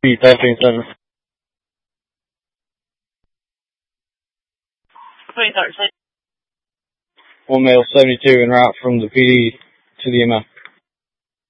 13-7. 23rd. One male 72 en route from the PD to the EMF.